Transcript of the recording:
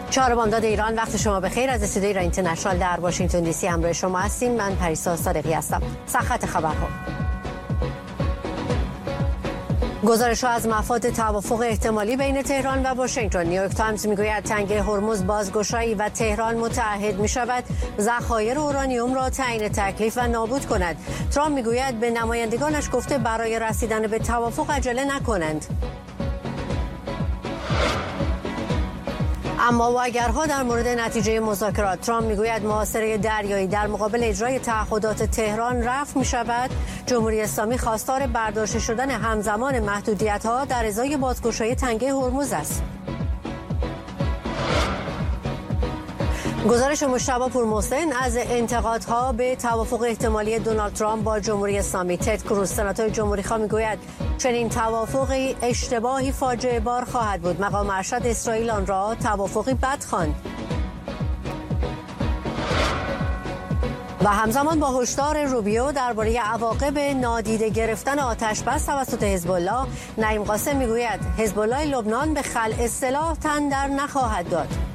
4 بامداد ایران، وقت شما بخیر. از استودیوی ایران اینترنشنال در واشنگتن دی سی همراه شما هستیم. من پریسا صادقی هستم. سرخط خبرها. گزارش‌ها از مفاد توافق احتمالی بین تهران و واشنگتن. نیویورک تایمز میگوید تنگه هرمز بازگشایی و تهران متعهد میشود ذخایر اورانیوم را تعیین تکلیف و نابود کند. ترامپ میگوید به نمایندگانش گفته برای رسیدن به توافق عجله نکنند. اما واگرها در مورد نتیجه مذاکرات. ترامپ میگوید محاصره دریایی در مقابل اجرای تعهدات تهران رفع می شود. جمهوری اسلامی خواستار برداشته شدن همزمان محدودیت‌ها در ازای بازگشایی تنگه هرمز است. گزارش مجتبی پورمحسن از انتقادها به توافق احتمالی دونالد ترامپ با جمهوری اسلامی. تد کروز سناتور جمهوری‌خواه میگوید چنین توافقی اشتباهی فاجعه بار خواهد بود. مقام ارشد اسرائیل آن را توافقی بد خواند. و همزمان با هشدار روبیو درباره عواقب نادیده گرفتن آتش بس توسط حزب الله، نعیم قاسم میگوید حزب الله لبنان به خلع سلاح تن در نخواهد داد.